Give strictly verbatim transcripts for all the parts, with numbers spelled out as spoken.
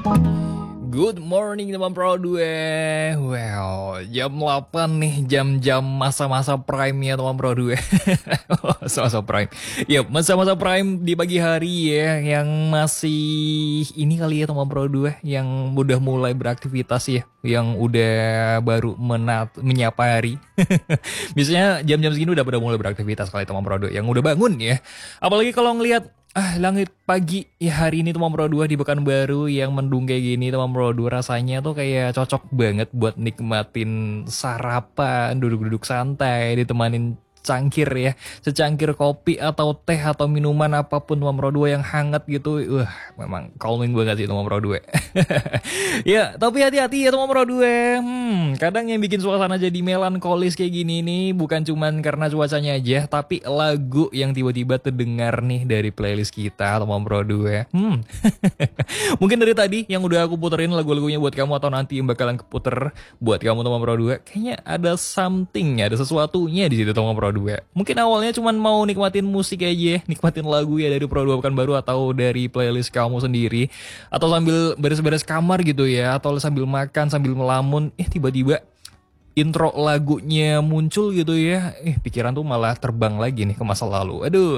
Good morning teman Pro dua. Well, jam delapan nih, jam-jam masa-masa prime ya teman Pro dua. Masa-masa prime. Yap, masa-masa prime di pagi hari ya, yang masih ini kali ya teman Pro dua, yang udah mulai beraktivitas ya, yang udah baru menat menyapa hari. Biasanya jam-jam segini udah pada mulai beraktivitas kali teman Pro dua, yang udah bangun ya. Apalagi kalau ngelihat ah, langit pagi ya hari ini teman Pro dua di Pekanbaru yang mendung kayak gini teman Pro dua, rasanya tuh kayak cocok banget buat nikmatin sarapan, duduk-duduk santai, ditemanin cangkir ya, secangkir kopi atau teh atau minuman apapun teman Pro dua yang hangat gitu. Wah, memang calming banget sih teman Pro dua. Ya, tapi hati-hati ya teman Pro dua. Hmm, kadang yang bikin suasana jadi melankolis kayak gini nih bukan cuman karena cuacanya aja, tapi lagu yang tiba-tiba terdengar nih dari playlist kita teman Pro dua. Hmm. Mungkin dari tadi yang udah aku puterin lagu-lagunya buat kamu atau nanti yang bakalan keputer buat kamu teman Pro dua, kayaknya ada something, ada sesuatunya di situ teman Pro dua. Mungkin awalnya cuman mau nikmatin musik aja, nikmatin lagu ya dari Pro dua Pekanbaru atau dari playlist kamu sendiri, atau sambil beres-beres kamar gitu ya, atau sambil makan, sambil melamun, eh tiba-tiba intro lagunya muncul gitu ya, eh pikiran tuh malah terbang lagi nih ke masa lalu. Aduh.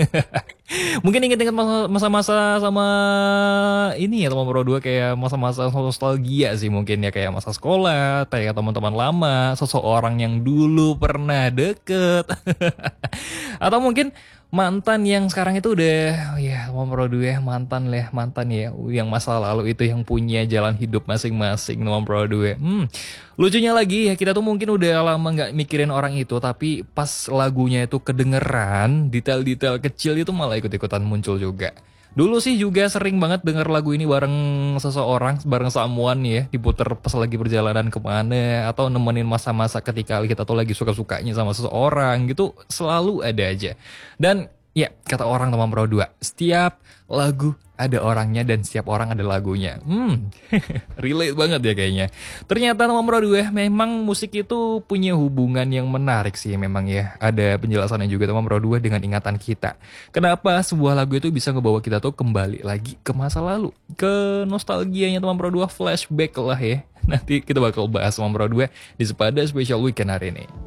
Mungkin inget-inget masa-masa sama ini ya teman Pro dua, kayak masa-masa nostalgia sih mungkin ya, kayak masa sekolah, kayak teman-teman lama, seseorang yang dulu pernah deket. Atau mungkin mantan yang sekarang itu udah, oh ya teman Pro dua, mantan lah, mantan ya, yang masa lalu itu yang punya jalan hidup masing-masing teman Pro dua. Hmm. Lucunya lagi ya, kita tuh mungkin udah lama nggak mikirin orang itu, tapi pas lagunya itu kedengeran, detail-detail kecil itu malah ikut-ikutan muncul juga. Dulu sih juga sering banget denger lagu ini bareng seseorang, bareng someone ya, diputer pas lagi perjalanan kemana, atau nemenin masa-masa ketika kita tuh lagi suka-sukanya sama seseorang gitu, selalu ada aja. Dan ya, kata orang teman Pro dua, setiap lagu ada orangnya dan setiap orang ada lagunya. Hmm, relate banget ya kayaknya. Ternyata teman Pro dua, memang musik itu punya hubungan yang menarik sih memang ya. Ada penjelasannya juga teman Pro dua dengan ingatan kita. Kenapa sebuah lagu itu bisa ngebawa kita tuh kembali lagi ke masa lalu, ke nostalgianya teman Pro dua, flashback lah ya. Nanti kita bakal bahas teman Pro dua di Sepada Special Weekend hari ini.